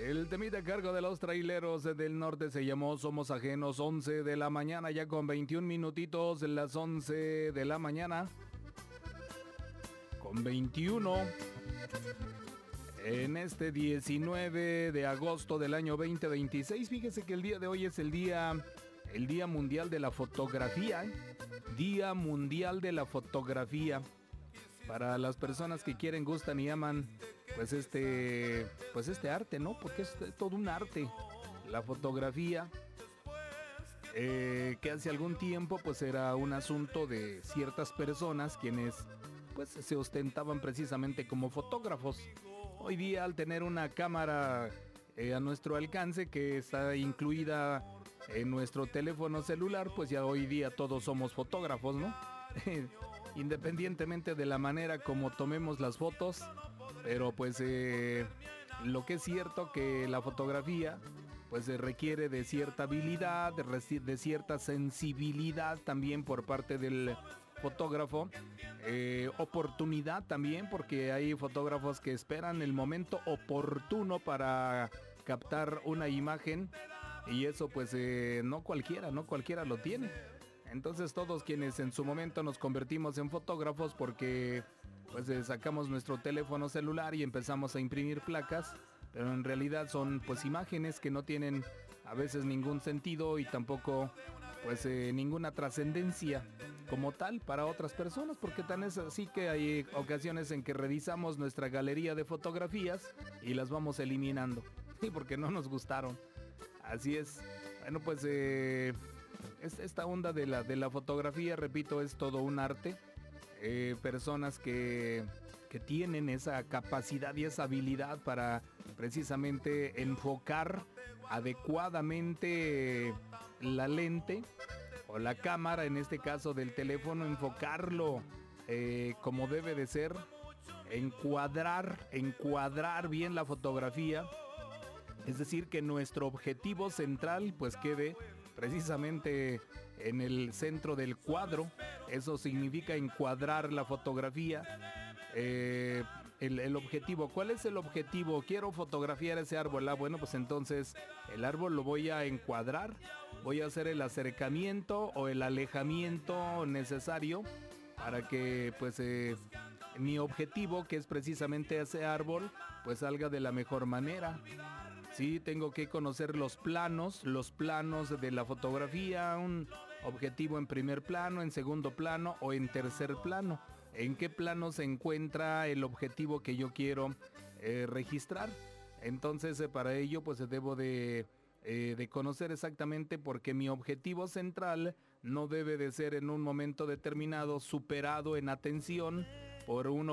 El temita a cargo de los traileros del norte se llamó Somos Ajenos. 11 de la mañana, ya con 21 minutitos, las 11 de la mañana. Con 21. En este 19 de agosto del año 2026, fíjese que el día de hoy es el Día Mundial de la Fotografía. Día Mundial de la Fotografía. Para las personas que quieren, gustan y aman pues este arte, ¿no? Porque es todo un arte, la fotografía, que hace algún tiempo pues era un asunto de ciertas personas quienes pues se ostentaban precisamente como fotógrafos. Hoy día, al tener una cámara a nuestro alcance que está incluida en nuestro teléfono celular, pues ya hoy día todos somos fotógrafos, ¿no? Independientemente de la manera como tomemos las fotos, pero pues lo que es cierto que la fotografía pues requiere de cierta habilidad, de cierta sensibilidad también por parte del fotógrafo, oportunidad también, porque hay fotógrafos que esperan el momento oportuno para captar una imagen y eso pues no cualquiera lo tiene. Entonces todos quienes en su momento nos convertimos en fotógrafos porque pues sacamos nuestro teléfono celular y empezamos a imprimir placas, pero en realidad son pues imágenes que no tienen a veces ningún sentido y tampoco pues ninguna trascendencia como tal para otras personas, porque tan es así que hay ocasiones en que revisamos nuestra galería de fotografías y las vamos eliminando, y porque no nos gustaron. Así es. Bueno, pues esta onda de la fotografía, repito, es todo un arte. Personas que tienen esa capacidad y esa habilidad para precisamente enfocar adecuadamente la lente o la cámara, en este caso del teléfono, enfocarlo como debe de ser, encuadrar bien la fotografía. Es decir, que nuestro objetivo central pues quede precisamente en el centro del cuadro. Eso significa encuadrar la fotografía. El objetivo, ¿cuál es el objetivo? Quiero fotografiar ese árbol. Bueno, pues entonces el árbol lo voy a encuadrar. Voy a hacer el acercamiento o el alejamiento necesario para que pues mi objetivo, que es precisamente ese árbol, pues salga de la mejor manera. Sí, tengo que conocer los planos de la fotografía, un objetivo en primer plano, en segundo plano o en tercer plano. ¿En qué plano se encuentra el objetivo que yo quiero registrar? Entonces, para ello, pues debo de conocer exactamente, porque mi objetivo central no debe de ser en un momento determinado superado en atención por un